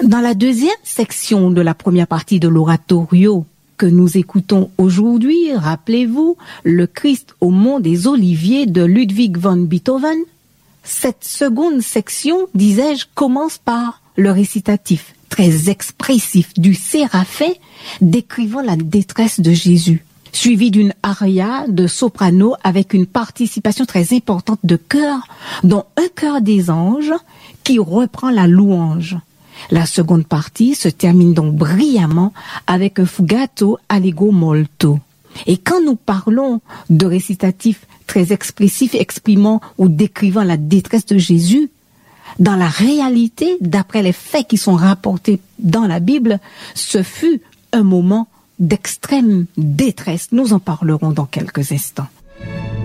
Dans la deuxième section de la première partie de l'oratorio que nous écoutons aujourd'hui, rappelez-vous, le Christ au mont des Oliviers de Ludwig van Beethoven. Cette seconde section, disais-je, commence par le récitatif très expressif du séraphin décrivant la détresse de Jésus, suivi d'une aria de soprano avec une participation très importante de chœur, dont un chœur des anges qui reprend la louange. La seconde partie se termine donc brillamment avec un fugato allegro molto. Et quand nous parlons de récitatifs très expressifs exprimant ou décrivant la détresse de Jésus, dans la réalité, d'après les faits qui sont rapportés dans la Bible, ce fut un moment d'extrême détresse. Nous en parlerons dans quelques instants.